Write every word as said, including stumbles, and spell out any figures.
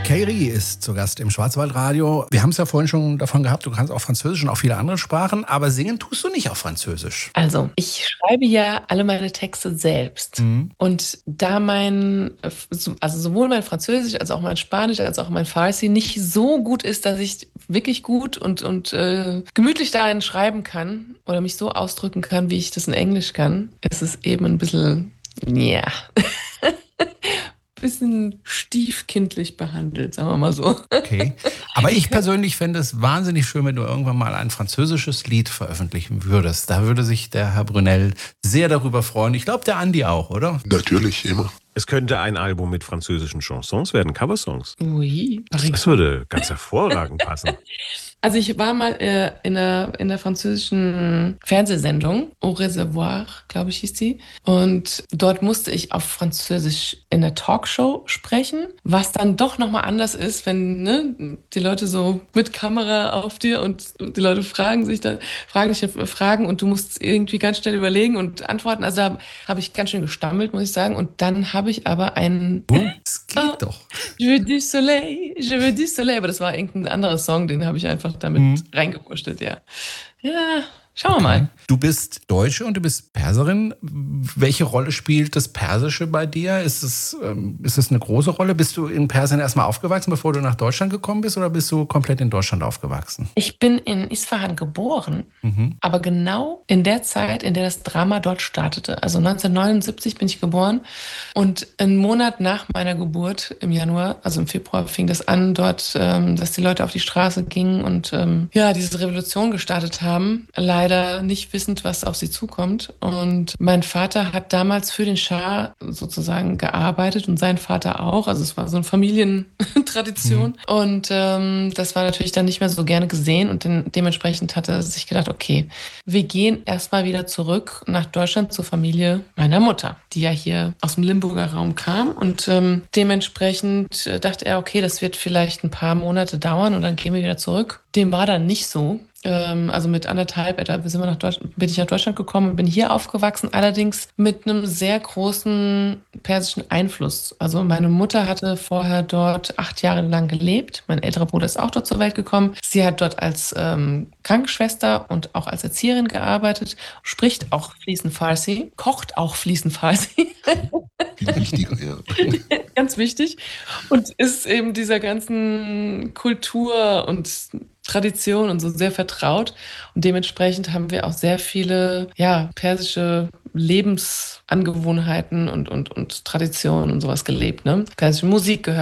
Kairi ist zu Gast im Schwarzwaldradio. Wir haben es ja vorhin schon davon gehabt, du kannst auch Französisch und auch viele andere Sprachen, aber singen tust du nicht auf Französisch. Also, ich schreibe ja alle meine Texte selbst. Mhm. Und da mein, also sowohl mein Französisch als auch mein Spanisch als auch mein Farsi nicht so gut ist, dass ich wirklich gut und, und äh, gemütlich darin schreiben kann oder mich so ausdrücken kann, wie ich das in Englisch kann, ist es eben ein bisschen, ja... bisschen stiefkindlich behandelt, sagen wir mal so. Okay. Aber ich persönlich fände es wahnsinnig schön, wenn du irgendwann mal ein französisches Lied veröffentlichen würdest. Da würde sich der Herr Brunel sehr darüber freuen. Ich glaube, der Andi auch, oder? Natürlich, immer. Es könnte ein Album mit französischen Chansons werden, Coversongs. Oui. Das würde ganz hervorragend passen. Also ich war mal äh, in der in der französischen Fernsehsendung, Au Reservoir, glaube ich, hieß die. Und dort musste ich auf Französisch in der Talkshow sprechen, was dann doch nochmal anders ist, wenn ne, die Leute so mit Kamera auf dir und die Leute fragen sich dann, fragen dich Fragen und du musst irgendwie ganz schnell überlegen und antworten. Also da habe ich ganz schön gestammelt, muss ich sagen. Und dann habe ich aber einen... Das geht oh, doch. Je veux du soleil, je veux du soleil. Aber das war irgendein anderer Song, den habe ich einfach damit mhm. reingewurschtelt, ja. Ja, schauen wir mal. Du bist Deutsche und du bist Perserin. Welche Rolle spielt das Persische bei dir? Ist es, ähm, ist es eine große Rolle? Bist du in Persien erstmal aufgewachsen, bevor du nach Deutschland gekommen bist, oder bist du komplett in Deutschland aufgewachsen? Ich bin in Isfahan geboren, mhm. aber genau in der Zeit, in der das Drama dort startete. Also neunzehnhundertneunundsiebzig bin ich geboren und einen Monat nach meiner Geburt im Januar, also im Februar, fing das an dort, ähm, dass die Leute auf die Straße gingen und ähm, ja, diese Revolution gestartet haben. Leider nicht wissend, was auf sie zukommt. Und mein Vater hat damals für den Schah sozusagen gearbeitet und sein Vater auch. Also es war so eine Familientradition. Mhm. Und ähm, das war natürlich dann nicht mehr so gerne gesehen. Und den, dementsprechend hat er sich gedacht, okay, wir gehen erstmal wieder zurück nach Deutschland zur Familie meiner Mutter, die ja hier aus dem Limburger Raum kam. Und ähm, dementsprechend dachte er, okay, das wird vielleicht ein paar Monate dauern und dann gehen wir wieder zurück. Dem war dann nicht so. Also mit anderthalb etwa sind wir nach Deutschland, bin ich nach Deutschland gekommen und bin hier aufgewachsen, allerdings mit einem sehr großen persischen Einfluss. Also meine Mutter hatte vorher dort acht Jahre lang gelebt. Mein älterer Bruder ist auch dort zur Welt gekommen. Sie hat dort als ähm, Krankenschwester und auch als Erzieherin gearbeitet, spricht auch fließend Farsi, kocht auch fließend Farsi. Viel wichtiger, ja. Ganz wichtig. Und ist eben dieser ganzen Kultur und Tradition und so sehr vertraut. Und dementsprechend haben wir auch sehr viele, ja, persische Lebensangewohnheiten und, und, und Traditionen und sowas gelebt, ne? Persische Musik gehört